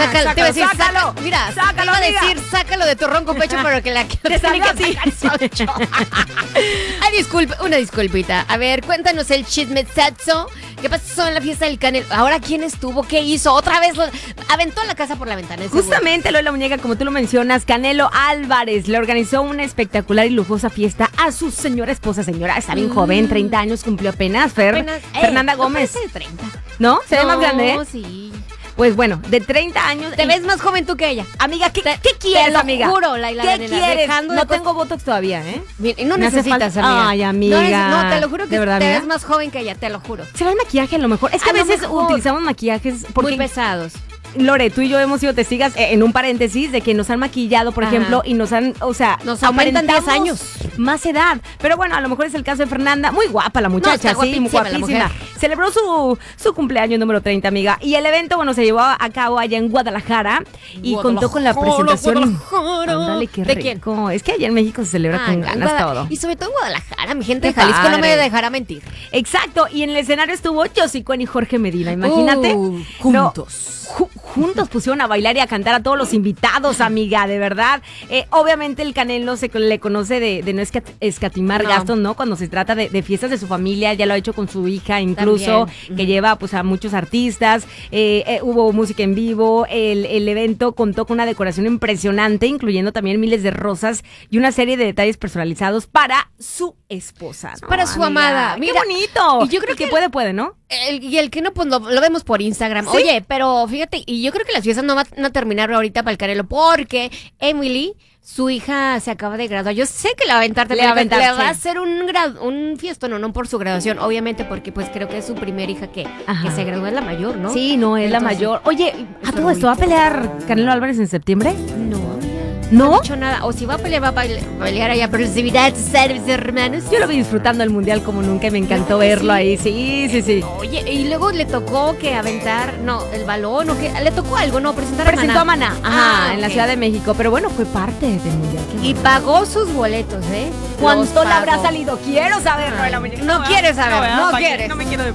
Sácalo, te iba a decir, sácalo. Mira, Sácalo, te iba a amiga. decir, sácalo de tu ronco pecho, pero que la que Te salió así. Ay, una disculpita. A ver, cuéntanos el chismesazo. ¿Qué pasó en la fiesta del Canelo? Ahora, ¿quién estuvo? ¿Qué hizo? Otra vez aventó la casa por la ventana. Justamente, Lola Muñeca, como tú lo mencionas, Canelo Álvarez le organizó una espectacular y lujosa fiesta a su señora esposa. Señora, está bien joven, 30 años cumplió apenas, Fernanda Gómez. No parece de 30. ¿No? ¿Se ve más grande, eh? Sí. Pues bueno, de 30 años. Te ves más joven tú que ella. Amiga, ¿qué quieres, te lo amiga? juro, Laila ¿Qué Daniela, quieres? dejando de No tengo botox todavía, ¿eh? Bien, no Me hace necesitas, falta. amiga. Ay, amiga. No, te lo juro que ¿De verdad, te amiga? ves más joven que ella, te lo juro. ¿Será el maquillaje a lo mejor? Es que a A lo veces mejor. utilizamos maquillajes porque Muy pesados. Lore, tú y yo hemos sido testigas, en un paréntesis, de que nos han maquillado, por Ajá. ejemplo, y nos han, o sea, Nos aumentan 10 aparentamos años. más edad. Pero bueno, a lo mejor es el caso de Fernanda. Muy guapa la muchacha, está sí, muy guapísima la guapísima. mujer. Celebró su cumpleaños número 30, amiga. Y el evento, bueno, se llevó a cabo allá en Guadalajara y contó con la presentación. Ándale, qué ¿De rico. quién? Es que allá en México se celebra con ganas todo. Y sobre todo en Guadalajara, mi gente de Qué Jalisco no me padre. dejará mentir. Exacto, y en el escenario estuvo Josie Cuen y Jorge Medina, imagínate. Juntos. Juntos pusieron a bailar y a cantar a todos los invitados, amiga, de verdad. Obviamente el Canelo le conoce de no escatimar No. gastos, ¿no? Cuando se trata de fiestas de su familia, ya lo ha hecho con su hija incluso, También. que lleva pues a muchos artistas. Hubo música en vivo, el evento contó con una decoración impresionante, incluyendo también miles de rosas y una serie de detalles personalizados para su esposa, ¿no, Para su amiga? amada. ¡Qué Mira, bonito! y yo creo que puede, ¿no? Y el que no, pues lo vemos por Instagram. ¿Sí? Oye, pero fíjate, y yo creo que las fiestas no van a terminar ahorita para el Canelo, porque Emily, su hija, se acaba de graduar. Yo sé que le va a aventar, Le va a aventar, le va a sí. hacer un fiestón, no por su graduación, obviamente, porque pues creo que es su primera hija que se gradúa, es la mayor, ¿no? Sí, no, es la Entonces, mayor. Oye, ¿a es todo esto va a pelear Canelo Álvarez en septiembre? No, amiga. ¿No? No ha dicho nada. O si va a pelear, va a pelear allá por exclusividad, ¿sabes, hermanos? Yo lo vi disfrutando el mundial como nunca y me encantó verlo ahí. Sí. Oye, y luego le tocó que aventar, no, el balón, o que le tocó algo, no, presentar Presentó a Maná, Ah, en la ok. Ciudad de México, pero bueno, fue parte del mundial. Qué Y bueno. pagó sus boletos, ¿eh? ¿Cuánto Los le habrá pagó. salido? Quiero saberlo. Ay, no quieres saber, no quieres. No me quiero